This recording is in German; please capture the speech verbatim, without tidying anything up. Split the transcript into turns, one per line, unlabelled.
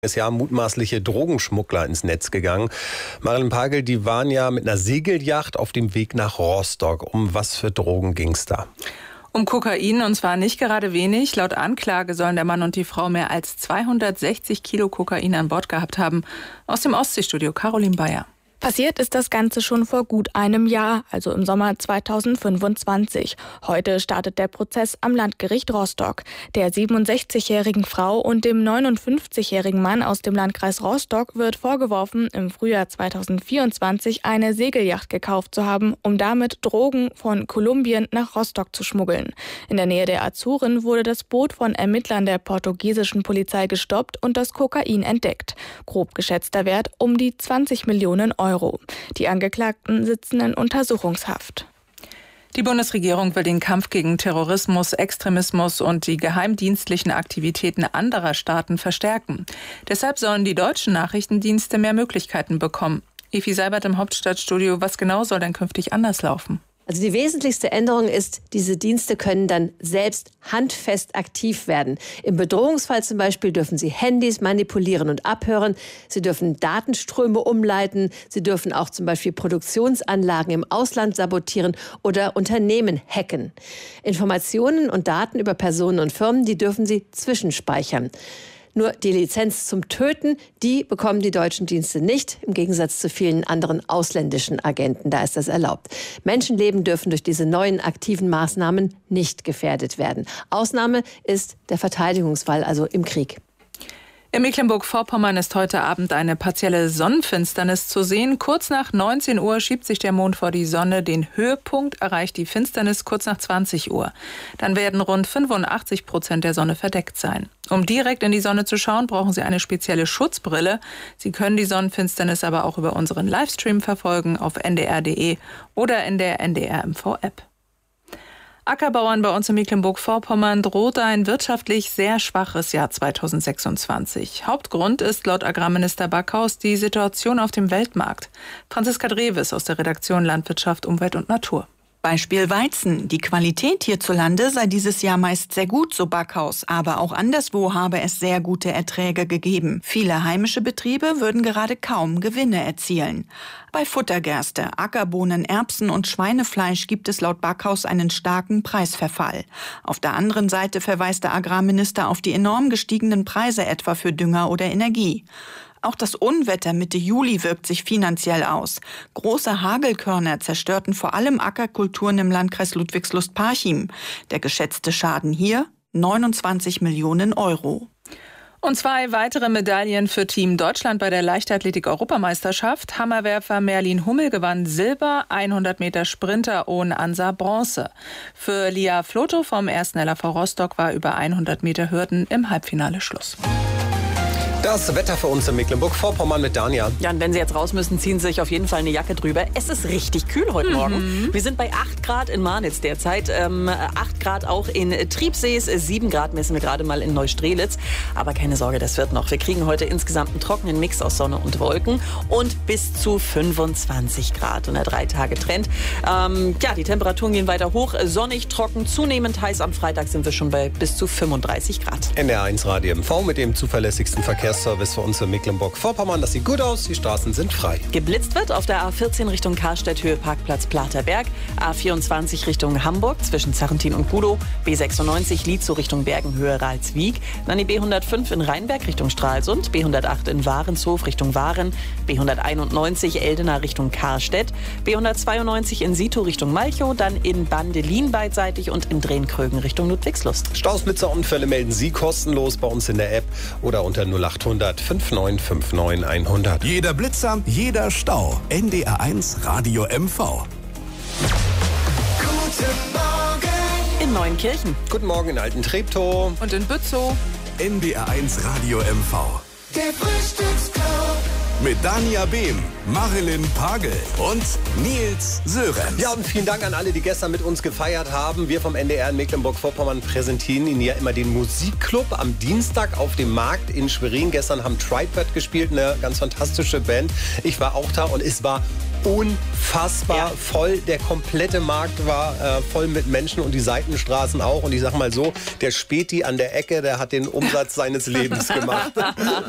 Ist ja mutmaßliche Drogenschmuggler ins Netz gegangen. Marilyn Pagel, die waren ja mit einer Segelyacht auf dem Weg nach Rostock. Um was für Drogen ging es da?
Um Kokain, und zwar nicht gerade wenig. Laut Anklage sollen der Mann und die Frau mehr als zweihundertsechzig Kilo Kokain an Bord gehabt haben. Aus dem Ostseestudio Caroline Bayer.
Passiert ist das Ganze schon vor gut einem Jahr, also im Sommer zweitausendfünfundzwanzig. Heute startet der Prozess am Landgericht Rostock. Der siebenundsechzigjährigen Frau und dem neunundfünfzigjährigen Mann aus dem Landkreis Rostock wird vorgeworfen, im Frühjahr zweitausendvierundzwanzig eine Segelyacht gekauft zu haben, um damit Drogen von Kolumbien nach Rostock zu schmuggeln. In der Nähe der Azuren wurde das Boot von Ermittlern der portugiesischen Polizei gestoppt und das Kokain entdeckt. Grob geschätzter Wert um die zwanzig Millionen Euro. Die Angeklagten sitzen in Untersuchungshaft.
Die Bundesregierung will den Kampf gegen Terrorismus, Extremismus und die geheimdienstlichen Aktivitäten anderer Staaten verstärken. Deshalb sollen die deutschen Nachrichtendienste mehr Möglichkeiten bekommen. Evi Seibert im Hauptstadtstudio, was genau soll denn künftig anders laufen?
Also die wesentlichste Änderung ist, diese Dienste können dann selbst handfest aktiv werden. Im Bedrohungsfall zum Beispiel dürfen sie Handys manipulieren und abhören. Sie dürfen Datenströme umleiten. Sie dürfen auch zum Beispiel Produktionsanlagen im Ausland sabotieren oder Unternehmen hacken. Informationen und Daten über Personen und Firmen, die dürfen sie zwischenspeichern. Nur die Lizenz zum Töten, die bekommen die deutschen Dienste nicht, im Gegensatz zu vielen anderen ausländischen Agenten. Da ist das erlaubt. Menschenleben dürfen durch diese neuen aktiven Maßnahmen nicht gefährdet werden. Ausnahme ist der Verteidigungsfall, also im Krieg.
In Mecklenburg-Vorpommern ist heute Abend eine partielle Sonnenfinsternis zu sehen. Kurz nach neunzehn Uhr schiebt sich der Mond vor die Sonne. Den Höhepunkt erreicht die Finsternis kurz nach zwanzig Uhr. Dann werden rund fünfundachtzig Prozent der Sonne verdeckt sein. Um direkt in die Sonne zu schauen, brauchen Sie eine spezielle Schutzbrille. Sie können die Sonnenfinsternis aber auch über unseren Livestream verfolgen auf n d r punkt d e oder in der N D R M V-App. Ackerbauern bei uns in Mecklenburg-Vorpommern droht ein wirtschaftlich sehr schwaches Jahr zweitausendsechsundzwanzig. Hauptgrund ist laut Agrarminister Backhaus die Situation auf dem Weltmarkt. Franziska Dreves aus der Redaktion Landwirtschaft, Umwelt und Natur.
Beispiel Weizen. Die Qualität hierzulande sei dieses Jahr meist sehr gut, so Backhaus. Aber auch anderswo habe es sehr gute Erträge gegeben. Viele heimische Betriebe würden gerade kaum Gewinne erzielen. Bei Futtergerste, Ackerbohnen, Erbsen und Schweinefleisch gibt es laut Backhaus einen starken Preisverfall. Auf der anderen Seite verweist der Agrarminister auf die enorm gestiegenen Preise etwa für Dünger oder Energie. Auch das Unwetter Mitte Juli wirkt sich finanziell aus. Große Hagelkörner zerstörten vor allem Ackerkulturen im Landkreis Ludwigslust-Parchim. Der geschätzte Schaden hier neunundzwanzig Millionen Euro.
Und zwei weitere Medaillen für Team Deutschland bei der Leichtathletik-Europameisterschaft. Hammerwerfer Merlin Hummel gewann Silber, hundert Meter Sprinter Owen Ansa Bronze. Für Lia Floto vom ersten L A V Rostock war über hundert Meter Hürden im Halbfinale Schluss.
Das Wetter für uns in Mecklenburg-Vorpommern mit Dania.
Ja, und wenn Sie jetzt raus müssen, ziehen Sie sich auf jeden Fall eine Jacke drüber. Es ist richtig kühl heute Morgen.
Mhm.
Wir sind bei acht Grad in Marnitz derzeit, ähm, acht Grad auch in Triebsees, sieben Grad messen wir gerade mal in Neustrelitz. Aber keine Sorge, das wird noch. Wir kriegen heute insgesamt einen trockenen Mix aus Sonne und Wolken und bis zu fünfundzwanzig Grad. Und der drei Tage Trend. Ähm, ja, die Temperaturen gehen weiter hoch, sonnig, trocken, zunehmend heiß. Am Freitag sind wir schon bei bis zu fünfunddreißig Grad.
N D R eins Radio M V mit dem zuverlässigsten Verkehrsservice für uns in Mecklenburg-Vorpommern. Das sieht gut aus, die Straßen sind frei.
Geblitzt wird auf der A vierzehn Richtung Karstedt, Höhe Parkplatz Platerberg, A vierundzwanzig Richtung Hamburg zwischen Zarrentin und Gudow, B sechsundneunzig Lietzow Richtung Bergen, Höhe Ralswiek, dann die B hundertfünf in Rheinberg Richtung Stralsund, B hundertacht in Warenshof Richtung Waren, B hunderteinundneunzig Eldena Richtung Karstedt, B hundertzweiundneunzig in Sito Richtung Malchow, dann in Bandelin beidseitig und in Drehkrögen Richtung Ludwigslust.
Staus, Blitzer, Unfälle melden Sie kostenlos bei uns in der App oder unter null acht hundert fünf neun fünf neun hundert.
Jeder Blitzer, jeder Stau. N D R eins Radio M V.
Guten Morgen.
In Neuenkirchen.
Guten Morgen in Alten-Treptow.
Und in Bützow.
N D R eins Radio M V.
Der Frühstücksclub.
Mit Dania Behm, Marilyn Pagel und Nils Sören.
Ja, und vielen Dank an alle, die gestern mit uns gefeiert haben. Wir vom N D R in Mecklenburg-Vorpommern präsentieren Ihnen ja immer den Musikclub am Dienstag auf dem Markt in Schwerin. Gestern haben Tripod gespielt, eine ganz fantastische Band. Ich war auch da und es war unfassbar ja. voll. Der komplette Markt war äh, voll mit Menschen und die Seitenstraßen auch. Und ich sag mal so, der Späti an der Ecke, der hat den Umsatz seines Lebens gemacht.